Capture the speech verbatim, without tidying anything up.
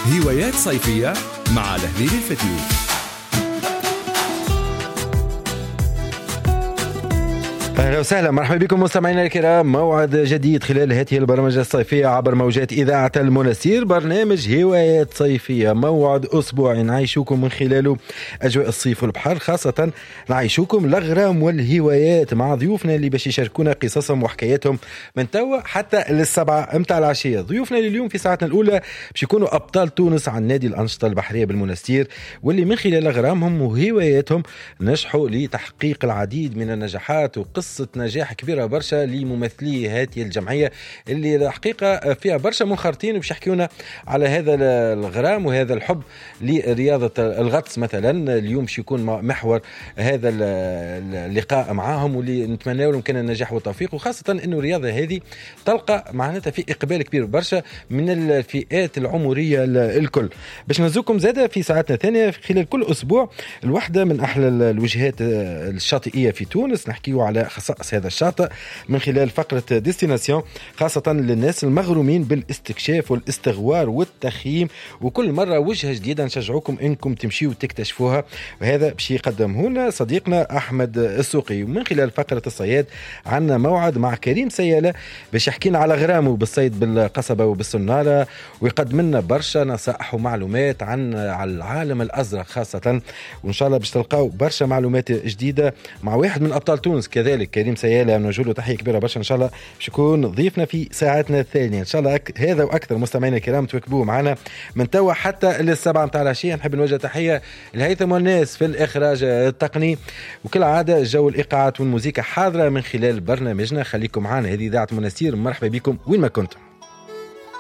هوايات صيفية مع لهذيل الفتلي. أهلا وسهلا، مرحبا بكم مستمعينا الكرام. موعد جديد خلال هذه البرمجة الصيفية عبر موجات إذاعة المنستير، برنامج هوايات صيفية، موعد أسبوعي نعيشوكم من خلاله أجواء الصيف والبحر، خاصة نعيشوكم الأغرام والهوايات مع ضيوفنا اللي باش يشاركونا قصصهم وحكاياتهم من توا حتى للسبعة متاع العشية. ضيوفنا اليوم في ساعتنا الأولى باش يكونوا أبطال تونس عن نادي الأنشطة البحرية بالمنستير، واللي من خلال أغرامهم وهواياتهم نجحوا لتحقيق العديد من النجاحات وقصة قصة نجاح كبيرة برشا لممثلي هذه الجمعية اللي الحقيقة فيها برشا منخرطين، وباش يحكيونا على هذا الغرام وهذا الحب لرياضة الغطس مثلا. اليوم باش يكون محور هذا اللقاء معاهم، واللي نتمنى لهم كان النجاح والتوفيق، وخاصة انه الرياضة هذه تلقى معناتها في اقبال كبير برشا من الفئات العمرية الكل. باش نزوكم زادة في ساعتنا الثانية خلال كل اسبوع الواحدة من احلى الوجهات الشاطئية في تونس، نحكيو على خصائص هذا الشاطئ من خلال فقرة ديستيناسيون، خاصة للناس المغرومين بالاستكشاف والاستغوار والتخييم، وكل مرة وجهة جديدة نشجعوكم انكم تمشيوا وتكتشفوها، وهذا باش يقدمه لنا صديقنا احمد السوقي. ومن خلال فقرة الصياد عندنا موعد مع كريم سيالة باش يحكينا على غرامه بالصيد بالقصبة وبالسنارة، ويقدم لنا برشا نصائح ومعلومات عن على العالم الازرق خاصة، وان شاء الله باش تلقاو برشا معلومات جديدة مع واحد من ابطال تونس كذلك كريم سيالة. نوجه له تحية كبيرة برشا، ان شاء الله باش يكون ضيفنا في ساعتنا الثانية ان شاء الله. هذا واكثر مستمعينا الكرام تواكبوه معنا من توا حتى للسبعة متاع العشية. نحب نوجه تحية لهيثم والناس في الاخراج التقني، وكل عادة جو الايقاعات والموسيقى حاضرة من خلال برنامجنا. خليكم معنا، هذه اذاعة منستير، مرحبا بكم وين ما كنتم.